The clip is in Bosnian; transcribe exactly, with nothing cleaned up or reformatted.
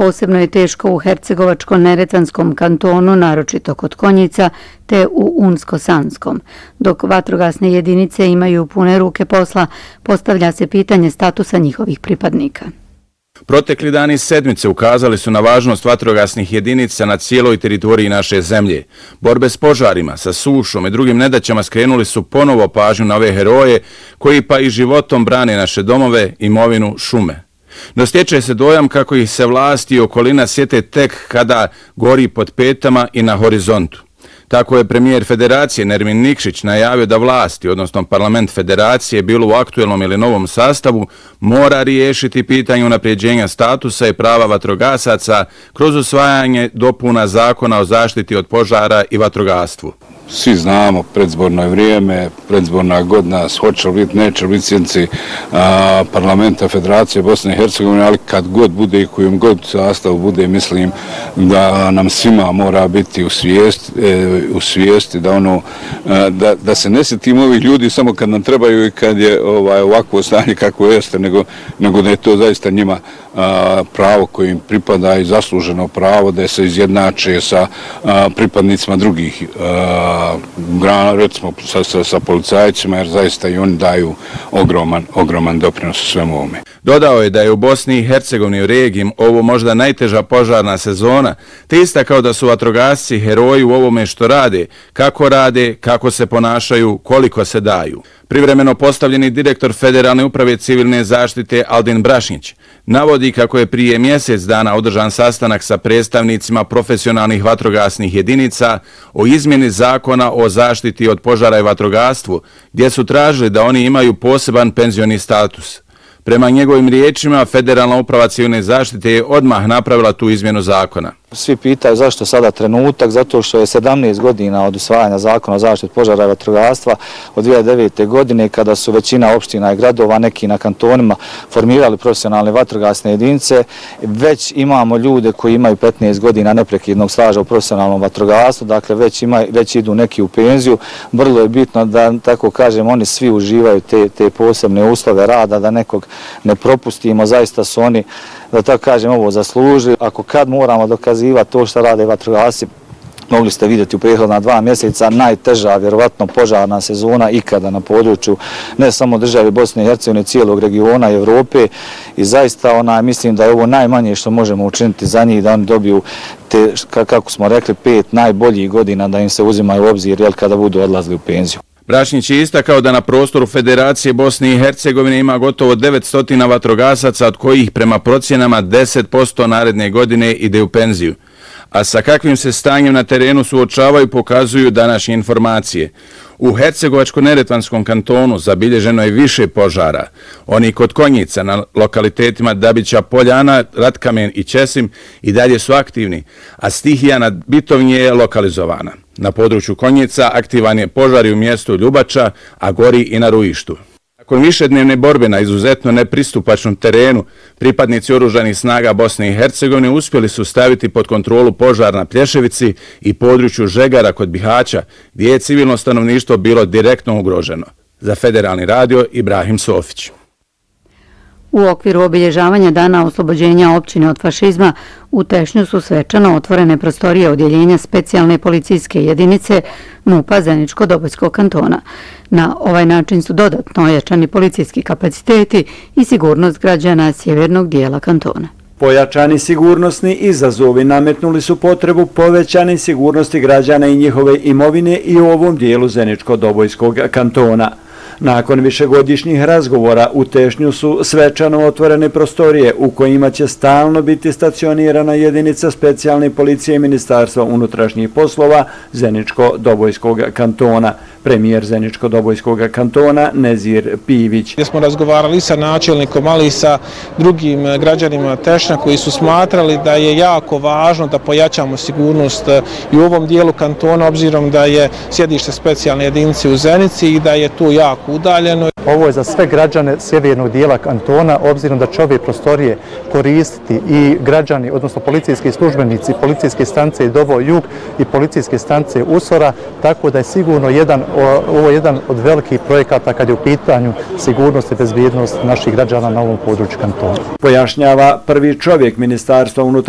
Posebno je teško u Hercegovačko-neretvanskom kantonu, naročito kod Konjica, te u Unsko-Sanskom. Dok vatrogasne jedinice imaju pune ruke posla, postavlja se pitanje statusa njihovih pripadnika. Protekli dani sedmice ukazali su na važnost vatrogasnih jedinica na cijeloj teritoriji naše zemlje. Borbe s požarima, sa sušom i drugim nedaćama skrenuli su ponovo pažnju na ove heroje koji pa i životom brane naše domove, imovinu, šume. No stječe se dojam kako ih se vlasti i okolina sjete tek kada gori pod petama i na horizontu. Tako je premijer Federacije Nermin Nikšić najavio da vlasti, odnosno parlament Federacije, bilo u aktuelnom ili novom sastavu, mora riješiti pitanje unapređenja statusa i prava vatrogasaca kroz usvajanje dopuna zakona o zaštiti od požara i vatrogasstvu. Svi znamo, predzborno je vrijeme, predzborna godina, hoće li biti, neće li biti sjednici parlamenta Federacije Bosne i Hercegovine, ali kad god bude i kojim god sastavu bude, mislim da nam svima mora biti u svijesti, u svijesti da, ono, da, da se ne sjetimo ovih ljudi samo kad nam trebaju i kad je ovaj, ovakvo stanje kako jeste, nego, nego da je to zaista njima a, pravo koje im pripada i zasluženo pravo da se izjednače sa a, pripadnicima drugih a, grana, recimo sa, sa, sa policajcima, jer zaista i oni daju ogroman, ogroman doprinos u svemu ovome. Dodao je da je u Bosni i Hercegovini u regiji ovo možda najteža požarna sezona, te istakao da su vatrogasci heroji u ovome što rade, kako rade, kako se ponašaju, koliko se daju. Privremeno postavljeni direktor Federalne uprave civilne zaštite Aldin Brašnić navodi kako je prije mjesec dana održan sastanak sa predstavnicima profesionalnih vatrogasnih jedinica o izmjeni zakona o zaštiti od požara i vatrogastvu, gdje su tražili da oni imaju poseban penzioni status. Prema njegovim riječima, Federalna uprava civilne zaštite je odmah napravila tu izmjenu zakona. Svi pitaju zašto sada trenutak, zato što je sedamnaest godina od usvajanja zakona o zaštiti požara i vatrogastva od dvije hiljade devete. godine, kada su većina opština i gradova, neki na kantonima, formirali profesionalne vatrogasne jedinice. Već imamo ljude koji imaju petnaest godina neprekidnog staža u profesionalnom vatrogastvu, dakle već, ima, već idu neki u penziju. Vrlo je bitno da, tako kažem, oni svi uživaju te, te posebne uslove rada, da nekog ne propustimo. Zaista su oni, da tako kažem, ovo zaslužili. Ako kad moramo dokazivati to što rade vatrogasci, mogli ste vidjeti u prethodna dva mjeseca, najteža, vjerovatno, požarna sezona ikada na području ne samo države Bosne i Hercegovine, cijelog regiona i Evrope. I zaista ona, mislim da je ovo najmanje što možemo učiniti za njih, da oni dobiju te, kako smo rekli, pet najboljih godina da im se uzimaju u obzir, jel, kada budu odlazili u penziju. Brašnić je istakao da na prostoru Federacije Bosne i Hercegovine ima gotovo devetsto vatrogasaca, od kojih prema procjenama deset posto naredne godine ide u penziju. A sa kakvim se stanjem na terenu suočavaju pokazuju današnje informacije. U Hercegovačko-neretvanskom kantonu zabilježeno je više požara. Oni kod Konjica na lokalitetima Dabića, Poljana, Ratkamen i Česim i dalje su aktivni, a stihija na Bitovnje je lokalizovana. Na području Konjica aktivan je požar u mjestu Ljubača, a gori i na Rujištu. Nakon višednevne borbe na izuzetno nepristupačnom terenu, pripadnici oružanih snaga Bosne i Hercegovine uspjeli su staviti pod kontrolu požar na Plješevici i području Žegara kod Bihaća, gdje je civilno stanovništvo bilo direktno ugroženo. Za Federalni radio, Ibrahim Sofić. U okviru obilježavanja dana oslobođenja općine od fašizma u Tešnju su svečano otvorene prostorije odjeljenja specijalne policijske jedinice MUP-a Zeničko-Dobojskog kantona. Na ovaj način su dodatno ojačani policijski kapaciteti i sigurnost građana sjevernog dijela kantona. Pojačani sigurnosni izazovi nametnuli su potrebu povećane sigurnosti građana i njihove imovine i u ovom dijelu Zeničko-Dobojskog kantona. Nakon višegodišnjih razgovora u Tešnju su svečano otvorene prostorije u kojima će stalno biti stacionirana jedinica specijalne policije i Ministarstva unutrašnjih poslova Zeničko-Dobojskog kantona. Premijer Zeničko-Dobojskog kantona Nezir Pivić. Gdje smo razgovarali sa načelnikom, ali i sa drugim građanima Tešnja koji su smatrali da je jako važno da pojačamo sigurnost i u ovom dijelu kantona, obzirom da je sjedište specijalne jedinice u Zenici i da je tu jako udaljeno. Ovo je za sve građane sjevernog dijela kantona, obzirom da će ove prostorije koristiti i građani, odnosno policijski službenici, policijske stanice Dobo Jug i policijske stanice Usora, tako da je sigurno jedan, ovo je jedan od velikih projekata kad je u pitanju sigurnost i bezbjednost naših građana na ovom području kantona. Pojašnjava prvi čovjek Ministarstva unutrašnjih